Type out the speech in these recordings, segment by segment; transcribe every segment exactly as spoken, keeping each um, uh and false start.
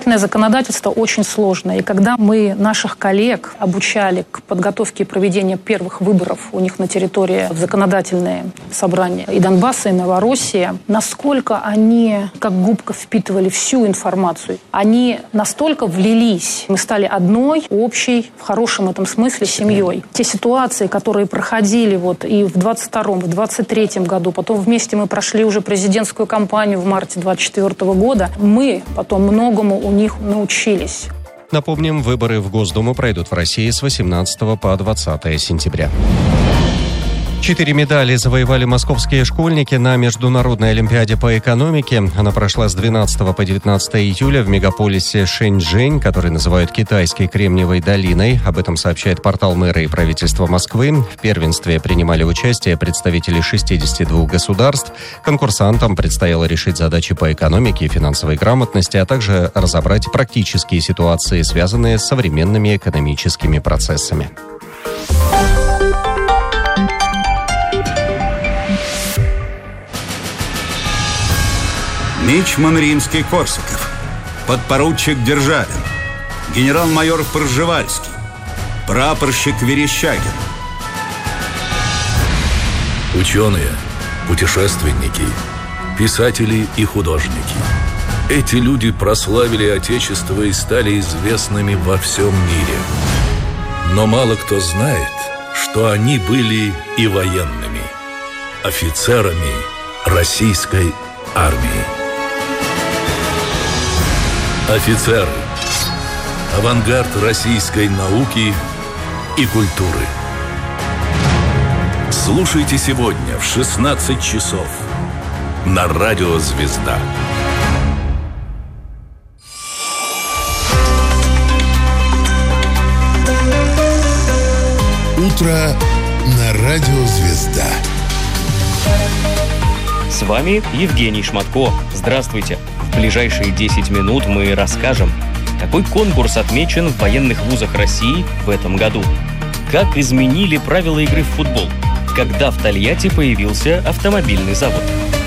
Образовательное законодательство очень сложное. И когда мы наших коллег обучали к подготовке и проведению первых выборов у них на территории в законодательные собрания и Донбасса, и Новороссии, насколько они как губка впитывали всю информацию, они настолько влились. Мы стали одной, общей, в хорошем этом смысле, семьей. Те ситуации, которые проходили вот и в двадцать втором, в двадцать третьем году, потом вместе мы прошли уже президентскую кампанию в марте двадцать четвёртого года, мы потом многому у них научились. Напомним, выборы в Госдуму пройдут в России с восемнадцатого по двадцатое сентября. Четыре медали завоевали московские школьники на Международной олимпиаде по экономике. Она прошла с двенадцатого по девятнадцатое июля в мегаполисе Шэньчжэнь, который называют Китайской Кремниевой долиной. Об этом сообщает портал мэра и правительства Москвы. В первенстве принимали участие представители шестидесяти двух государств. Конкурсантам предстояло решить задачи по экономике и финансовой грамотности, а также разобрать практические ситуации, связанные с современными экономическими процессами. Мичман Римский-Корсаков, подпоручик Державин, генерал-майор Пржевальский, прапорщик Верещагин. Ученые, путешественники, писатели и художники. Эти люди прославили Отечество и стали известными во всем мире. Но мало кто знает, что они были и военными, офицерами российской армии. Офицеры. Авангард российской науки и культуры. Слушайте сегодня в шестнадцать часов на радио «Звезда». Утро на радио «Звезда». С вами Евгений Шматко. Здравствуйте. В ближайшие десять минут мы расскажем, какой конкурс отмечен в военных вузах России в этом году, как изменили правила игры в футбол, когда в Тольятти появился автомобильный завод.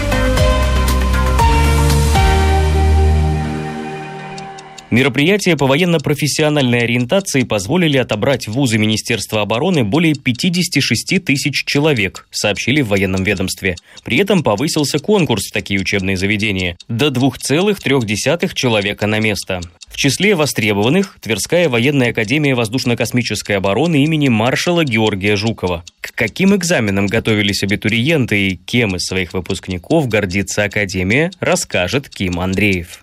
Мероприятия по военно-профессиональной ориентации позволили отобрать в вузы Министерства обороны более пятьдесят шесть тысяч человек, сообщили в военном ведомстве. При этом повысился конкурс в такие учебные заведения до двух целых трёх десятых человека на место. В числе востребованных Тверская военная академия воздушно-космической обороны имени маршала Георгия Жукова. К каким экзаменам готовились абитуриенты и кем из своих выпускников гордится академия, расскажет Ким Андреев.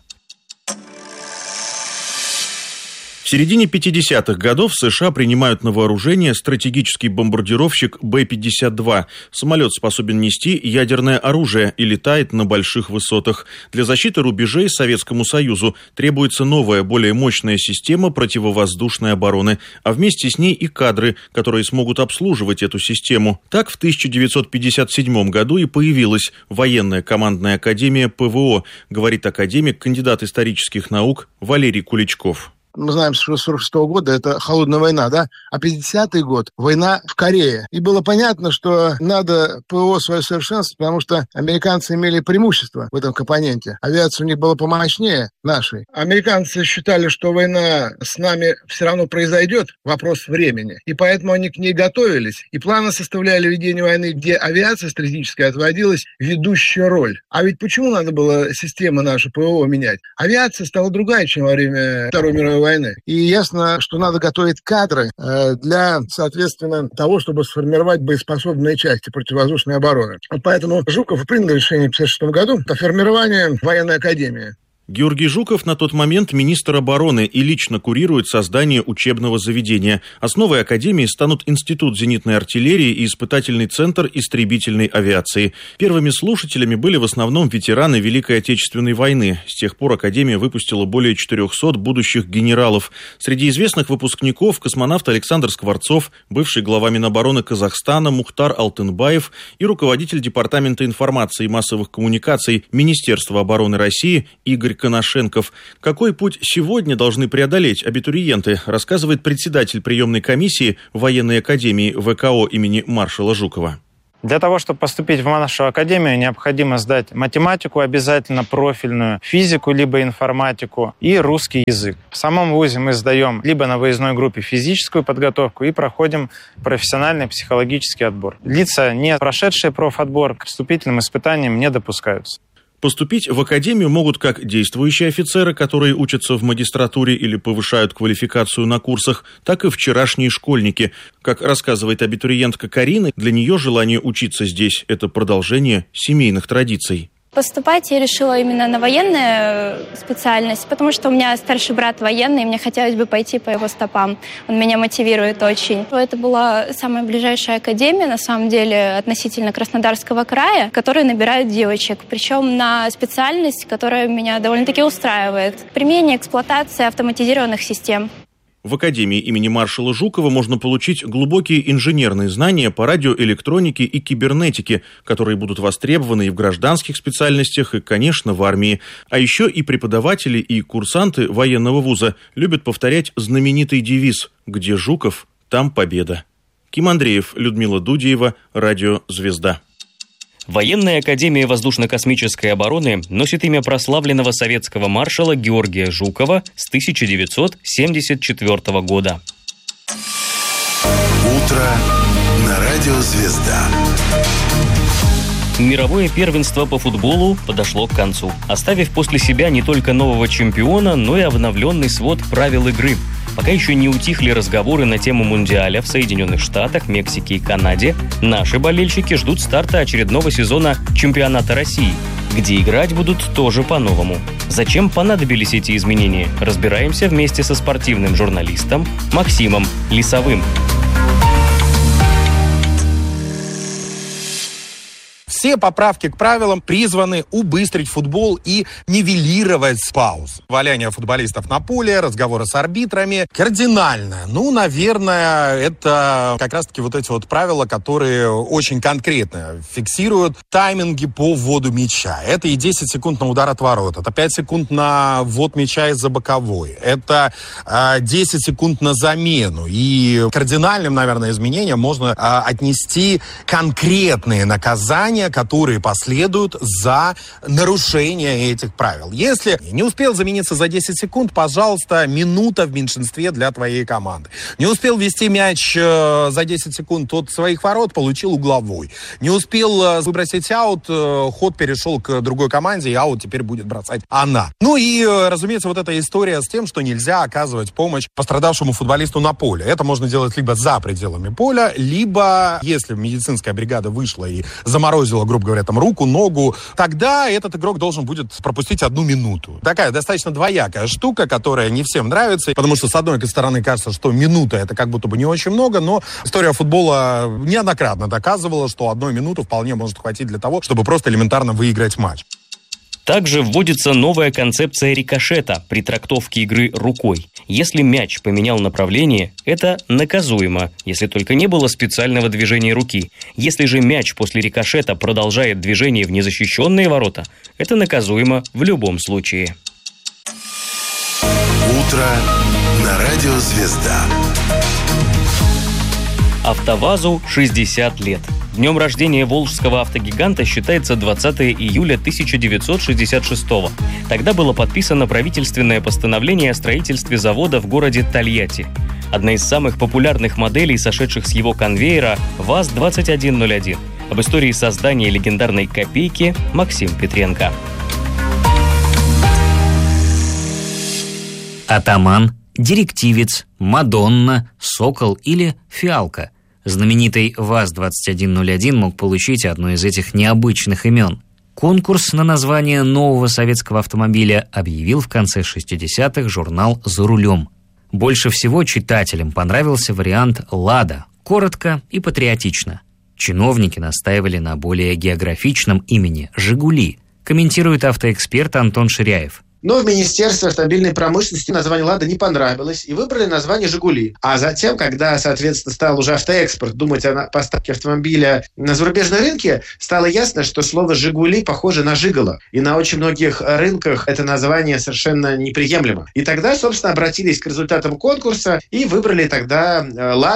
В середине пятидесятых годов в США принимают на вооружение стратегический бомбардировщик Бэ пятьдесят два. Самолет способен нести ядерное оружие и летает на больших высотах. Для защиты рубежей Советскому Союзу требуется новая, более мощная система противовоздушной обороны, а вместе с ней и кадры, которые смогут обслуживать эту систему. Так в тысяча девятьсот пятьдесят седьмом году и появилась военная командная академия Пэ Вэ О, говорит академик, кандидат исторических наук Валерий Куличков. Мы знаем, что с сорок шестого года это холодная война, да? А пятидесятый год – война в Корее. И было понятно, что надо ПВО свое совершенствовать, потому что американцы имели преимущество в этом компоненте. Авиация у них была помощнее нашей. Американцы считали, что война с нами все равно произойдет, вопрос времени. И поэтому они к ней готовились. И планы составляли ведение войны, где авиация стратегическая отводилась ведущую роль. А ведь почему надо было систему нашу ПВО менять? Авиация стала другая, чем во время Второй мировой войны. войны. И ясно, что надо готовить кадры для, соответственно, того, чтобы сформировать боеспособные части противовоздушной обороны. Поэтому Жуков принял решение в тысяча девятьсот пятьдесят шестом году о формировании военной академии. Георгий Жуков на тот момент министр обороны и лично курирует создание учебного заведения. Основой академии станут Институт зенитной артиллерии и испытательный центр истребительной авиации. Первыми слушателями были в основном ветераны Великой Отечественной войны. С тех пор академия выпустила более четырехсот будущих генералов. Среди известных выпускников космонавт Александр Скворцов, бывший глава Минобороны Казахстана Мухтар Алтынбаев и руководитель Департамента информации и массовых коммуникаций Министерства обороны России Игорь Коношенков. Какой путь сегодня должны преодолеть абитуриенты, рассказывает председатель приемной комиссии военной академии вэ ка о имени маршала Жукова. Для того, чтобы поступить в нашу академию, необходимо сдать математику обязательно профильную, физику либо информатику и русский язык. В самом вузе мы сдаем либо на выездной группе физическую подготовку и проходим профессиональный психологический отбор. Лица, не прошедшие профотбор, к вступительным испытаниям не допускаются. Поступить в академию могут как действующие офицеры, которые учатся в магистратуре или повышают квалификацию на курсах, так и вчерашние школьники. Как рассказывает абитуриентка Карина, для нее желание учиться здесь – это продолжение семейных традиций. Поступать я решила именно на военную специальность, потому что у меня старший брат военный, и мне хотелось бы пойти по его стопам. Он меня мотивирует очень. Это была самая ближайшая академия, на самом деле, относительно Краснодарского края, которая набирает девочек. Причем на специальность, которая меня довольно-таки устраивает. Применение, эксплуатация автоматизированных систем. В Академии имени маршала Жукова можно получить глубокие инженерные знания по радиоэлектронике и кибернетике, которые будут востребованы и в гражданских специальностях, и, конечно, в армии. А еще и преподаватели, и курсанты военного вуза любят повторять знаменитый девиз «Где Жуков, там победа». Ким Андреев, Людмила Дудеева, Радио «Звезда». Военная академия воздушно-космической обороны носит имя прославленного советского маршала Георгия Жукова с тысяча девятьсот семьдесят четвёртого года. Утро на Радио «Звезда». Мировое первенство по футболу подошло к концу, оставив после себя не только нового чемпиона, но и обновленный свод правил игры. Пока еще не утихли разговоры на тему Мундиаля в Соединенных Штатах, Мексике и Канаде, наши болельщики ждут старта очередного сезона Чемпионата России, где играть будут тоже по-новому. Зачем понадобились эти изменения, разбираемся вместе со спортивным журналистом Максимом Лисовым. Все поправки к правилам призваны убыстрить футбол и нивелировать пауз. Валяние футболистов на поле, разговоры с арбитрами. Кардинально. Ну, наверное, это как раз-таки вот эти вот правила, которые очень конкретно фиксируют тайминги по вводу мяча. Это и десять секунд на удар от ворот, это пять секунд на ввод мяча из-за боковой, это э, десять секунд на замену. И кардинальным, наверное, изменением можно э, отнести конкретные наказания, которые последуют за нарушение этих правил. Если не успел замениться за десять секунд, пожалуйста, минута в меньшинстве для твоей команды. Не успел ввести мяч э, за десять секунд от своих ворот, получил угловой. Не успел э, выбросить аут, э, ход перешел к другой команде, и аут теперь будет бросать она. Ну и, э, разумеется, вот эта история с тем, что нельзя оказывать помощь пострадавшему футболисту на поле. Это можно делать либо за пределами поля, либо, если медицинская бригада вышла и заморозила, грубо говоря, там руку, ногу, тогда этот игрок должен будет пропустить одну минуту. Такая достаточно двоякая штука, которая не всем нравится, потому что, с одной стороны, кажется, что минута — это как будто бы не очень много, но история футбола неоднократно доказывала, что одной минуты вполне может хватить для того, чтобы просто элементарно выиграть матч. Также вводится новая концепция рикошета при трактовке игры рукой. Если мяч поменял направление, это наказуемо, если только не было специального движения руки. Если же мяч после рикошета продолжает движение в незащищенные ворота, это наказуемо в любом случае. Утро на Радио «Звезда». АвтоВАЗу шестьдесят лет. Днем рождения волжского автогиганта считается двадцатого июля тысяча девятьсот шестьдесят шестого. Тогда было подписано правительственное постановление о строительстве завода в городе Тольятти. Одна из самых популярных моделей, сошедших с его конвейера, ВАЗ двадцать один ноль один. Об истории создания легендарной «Копейки» Максим Петренко. Атаман, директивец, Мадонна, Сокол или Фиалка. Знаменитый ВАЗ двадцать один ноль один мог получить одно из этих необычных имен. Конкурс на название нового советского автомобиля объявил в конце шестидесятых журнал «За рулем». Больше всего читателям понравился вариант «Лада», коротко и патриотично. Чиновники настаивали на более географичном имени «Жигули», комментирует автоэксперт Антон Ширяев. Но в Министерстве автомобильной промышленности название «Лада» не понравилось, и выбрали название «Жигули». А затем, когда, соответственно, стал уже автоэкспорт думать о поставке автомобиля на зарубежные рынки, стало ясно, что слово «Жигули» похоже на «Жиголо». И на очень многих рынках это название совершенно неприемлемо. И тогда, собственно, обратились к результатам конкурса и выбрали тогда «Лада».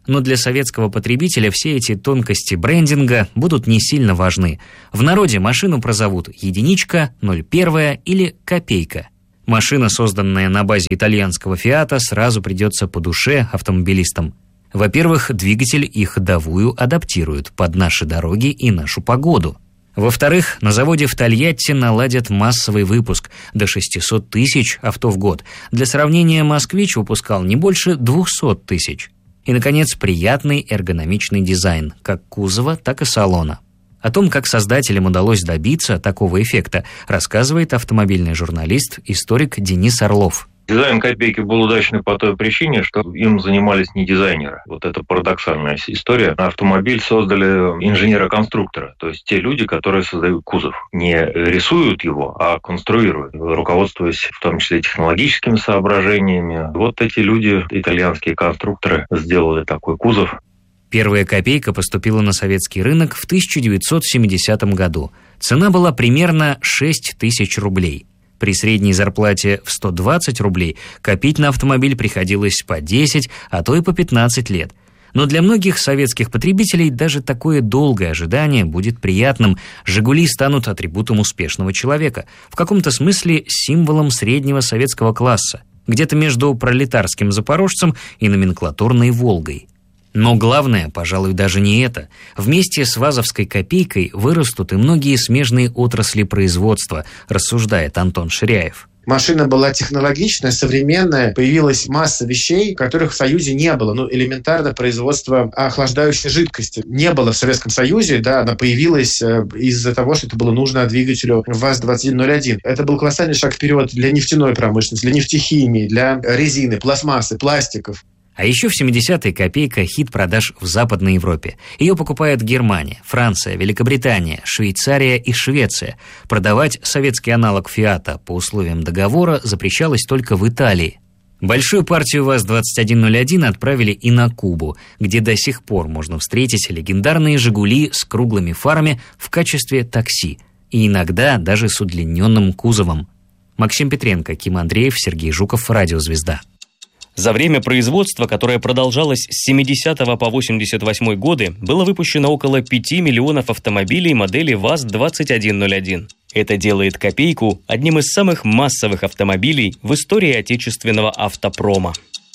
Но для советского потребителя все эти тонкости брендинга будут не сильно важны. В народе машину прозовут «единичка», «ноль первая» или «копейка». Машина, созданная на базе итальянского «Фиата», сразу придется по душе автомобилистам. Во-первых, двигатель и ходовую адаптируют под наши дороги и нашу погоду. Во-вторых, на заводе в Тольятти наладят массовый выпуск до шестьсот тысяч авто в год. Для сравнения, «Москвич» выпускал не больше двухсот тысяч. И, наконец, приятный эргономичный дизайн, как кузова, так и салона. О том, как создателям удалось добиться такого эффекта, рассказывает автомобильный журналист, историк Денис Орлов. Дизайн «Копейки» был удачный по той причине, что им занимались не дизайнеры. Вот это парадоксальная история. Автомобиль создали инженеры-конструкторы, то есть те люди, которые создают кузов. Не рисуют его, а конструируют, руководствуясь в том числе технологическими соображениями. Вот эти люди, итальянские конструкторы, сделали такой кузов. Первая «Копейка» поступила на советский рынок в тысяча девятьсот семидесятом году. Цена была примерно шесть тысяч рублей. При средней зарплате в сто двадцать рублей копить на автомобиль приходилось по десять, а то и по пятнадцать лет. Но для многих советских потребителей даже такое долгое ожидание будет приятным. «Жигули» станут атрибутом успешного человека, в каком-то смысле символом среднего советского класса, где-то между пролетарским «Запорожцем» и номенклатурной «Волгой». Но главное, пожалуй, даже не это. Вместе с ВАЗовской «Копейкой» вырастут и многие смежные отрасли производства, рассуждает Антон Ширяев. Машина была технологичная, современная, появилась масса вещей, которых в Союзе не было. Ну, элементарно производство охлаждающей жидкости не было в Советском Союзе, да, она появилась из-за того, что это было нужно двигателю ВАЗ двадцать один ноль один. Это был колоссальный шаг вперед для нефтяной промышленности, для нефтехимии, для резины, пластмассы, пластиков. А еще в семидесятые «Копейка» — хит продаж в Западной Европе. Ее покупают Германия, Франция, Великобритания, Швейцария и Швеция. Продавать советский аналог «Фиата» по условиям договора запрещалось только в Италии. Большую партию ВАЗ двадцать один ноль один отправили и на Кубу, где до сих пор можно встретить легендарные «Жигули» с круглыми фарами в качестве такси. И иногда даже с удлиненным кузовом. Максим Петренко, Ким Андреев, Сергей Жуков, Радиозвезда. За время производства, которое продолжалось с семидесятого по восемьдесят восьмой годы, было выпущено около пяти миллионов автомобилей модели ВАЗ двадцать один ноль один. Это делает «Копейку» одним из самых массовых автомобилей в истории отечественного автопрома.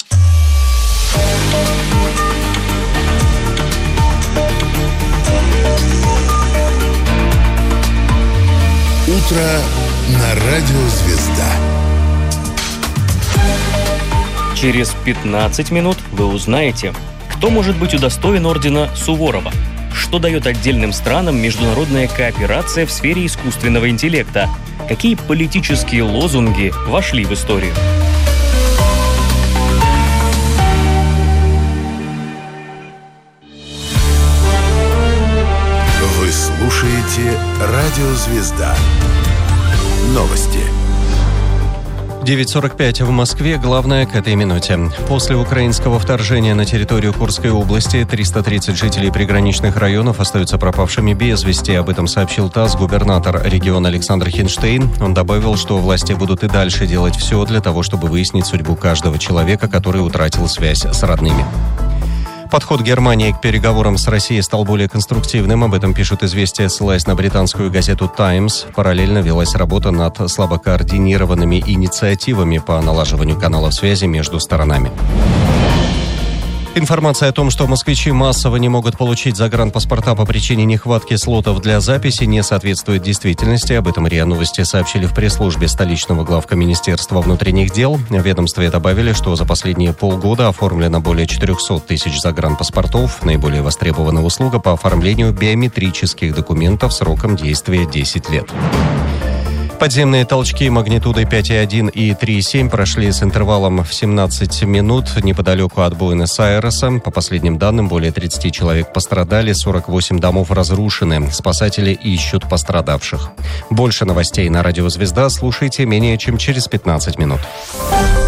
Утро на Радиозвезда. Через пятнадцать минут вы узнаете, кто может быть удостоен ордена Суворова, что дает отдельным странам международная кооперация в сфере искусственного интеллекта, какие политические лозунги вошли в историю. Вы слушаете Радиозвезда. Новости. девять сорок пять в Москве. Главное к этой минуте. После украинского вторжения на территорию Курской области триста тридцать жителей приграничных районов остаются пропавшими без вести. Об этом сообщил ТАСС губернатор региона Александр Хинштейн. Он добавил, что власти будут и дальше делать все для того, чтобы выяснить судьбу каждого человека, который утратил связь с родными. Подход Германии к переговорам с Россией стал более конструктивным. Об этом пишут «Известия», ссылаясь на британскую газету «Таймс». Параллельно велась работа над слабо координированными инициативами по налаживанию каналов связи между сторонами. Информация о том, что москвичи массово не могут получить загранпаспорта по причине нехватки слотов для записи, не соответствует действительности. Об этом РИА Новости сообщили в пресс-службе столичного главка Министерства внутренних дел. В ведомстве добавили, что за последние полгода оформлено более четырехсот тысяч загранпаспортов. Наиболее востребована услуга по оформлению биометрических документов сроком действия десять лет. Подземные толчки магнитудой пять и один и три и семь прошли с интервалом в семнадцать минут неподалеку от Буэнос-Айреса. По последним данным, более тридцать человек пострадали, сорок восемь домов разрушены. Спасатели ищут пострадавших. Больше новостей на Радио Звезда слушайте менее чем через пятнадцать минут.